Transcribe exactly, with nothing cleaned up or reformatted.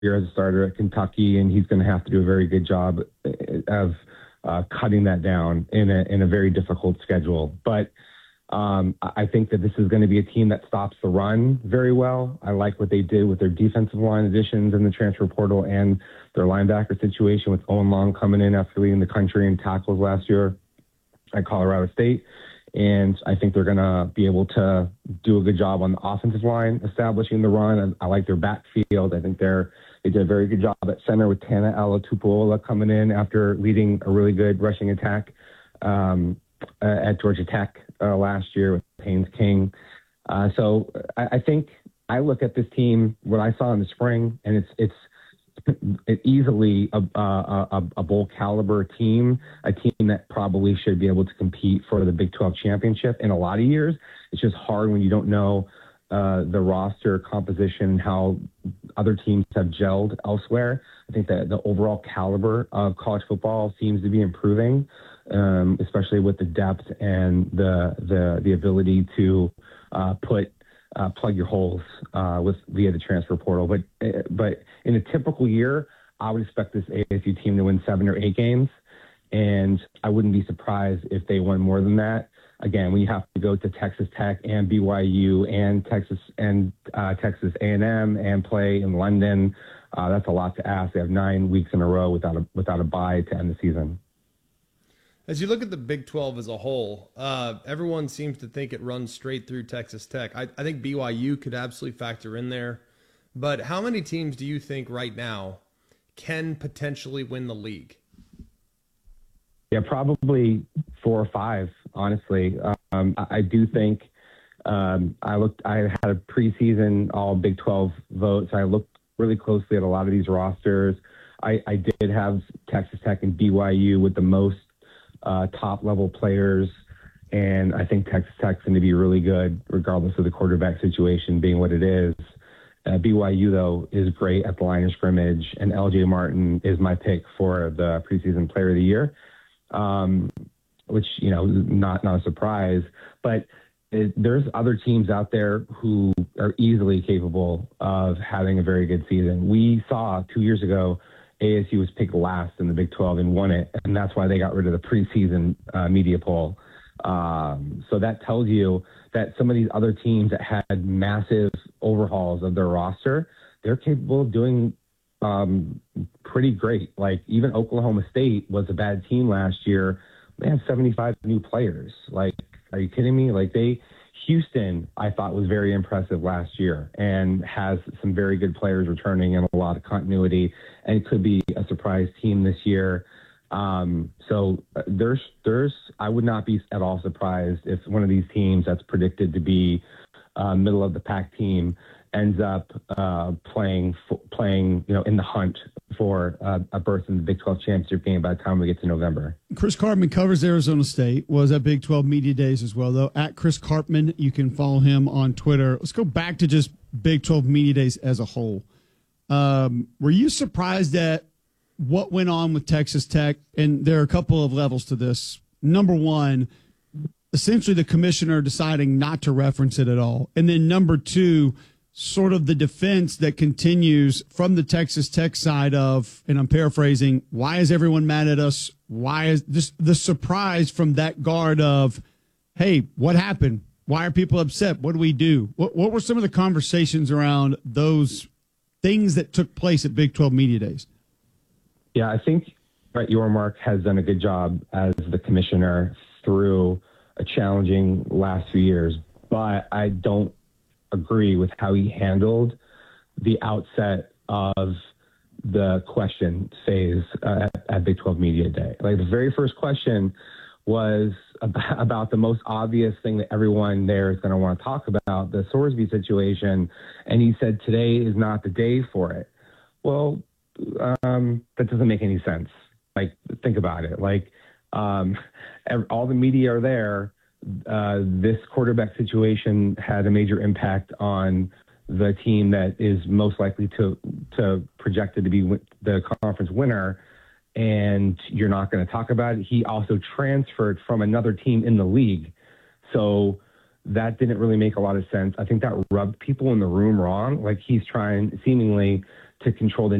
year as a starter at Kentucky, and he's going to have to do a very good job of uh, cutting that down in a in a very difficult schedule. But um, I think that this is going to be a team that stops the run very well. I like what they did with their defensive line additions in the transfer portal and their linebacker situation with Owen Long coming in after leading the country in tackles last year at Colorado State. And I think they're going to be able to do a good job on the offensive line, establishing the run. I, I like their backfield. I think they're they did a very good job at center with Tana Alatupola coming in after leading a really good rushing attack um, uh, at Georgia Tech uh, last year with Haynes King. Uh, so I, I think I look at this team, what I saw in the spring, and it's it's it easily a, a, a bowl caliber team, a team that probably should be able to compete for the Big twelve championship in a lot of years. It's just hard when you don't know uh, the roster composition, how other teams have gelled elsewhere. I think that the overall caliber of college football seems to be improving, um, especially with the depth and the the the ability to uh, put Uh, plug your holes uh, with via the transfer portal. But but in a typical year, I would expect this A S U team to win seven or eight games, and I wouldn't be surprised if they won more than that. Again, when you have to go to Texas Tech and B Y U and Texas and uh, Texas A and M and play in London, uh, that's a lot to ask. They have nine weeks in a row without a without a bye to end the season. As you look at the Big twelve as a whole, uh, everyone seems to think it runs straight through Texas Tech. I, I think B Y U could absolutely factor in there. But how many teams do you think right now can potentially win the league? Yeah, probably four or five, honestly. Um, I, I do think um, I looked. I had a preseason all Big twelve vote, so I looked really closely at a lot of these rosters. I, I did have Texas Tech and B Y U with the most Uh, top-level players, and I think Texas Tech's going to be really good regardless of the quarterback situation being what it is. Uh, B Y U, though, is great at the line of scrimmage, and L J Martin is my pick for the preseason player of the year, um, which, you know, not, not a surprise. But it, there's other teams out there who are easily capable of having a very good season. We saw two years ago A S U was picked last in the Big twelve and won it, and that's why they got rid of the preseason uh, media poll. Um, so that tells you that some of these other teams that had massive overhauls of their roster, they're capable of doing um, pretty great. Like even Oklahoma State was a bad team last year. They had seventy-five new players. Like, are you kidding me? Like they Houston, I thought, was very impressive last year and has some very good players returning and a lot of continuity, and it could be a surprise team this year. Um, so there's, there's, I would not be at all surprised if one of these teams that's predicted to be uh, middle of the pack team ends up uh, playing, playing, you know, in the hunt for uh, a berth in the Big twelve championship game by the time we get to November. Chris Karpman covers Arizona State, was at Big twelve Media Days as well, though. At Chris Karpman, you can follow him on Twitter. Let's go back to just Big twelve Media Days as a whole. Um, were you surprised at what went on with Texas Tech? And there are a couple of levels to this. Number one, essentially the commissioner deciding not to reference it at all. And then number two, sort of the defense that continues from the Texas Tech side of, and I'm paraphrasing, why is everyone mad at us? Why is this the surprise from that guard of, hey, what happened? Why are people upset? What do we do? What, what were some of the conversations around those things that took place at Big twelve Media Days? Yeah, I think Brett Yormark has done a good job as the commissioner through a challenging last few years, but I don't agree with how he handled the outset of the question phase uh, at, at Big twelve Media Day. Like the very first question was about, about the most obvious thing that everyone there is going to want to talk about, the Sorsby situation. And he said, today is not the day for it. Well, um, that doesn't make any sense. Like, think about it. Like, um, all the media are there. Uh, this quarterback situation had a major impact on the team that is most likely to to projected to be w- the conference winner, and you're not going to talk about it. He also transferred from another team in the league, so that didn't really make a lot of sense. I think that rubbed people in the room wrong. Like he's trying seemingly to control the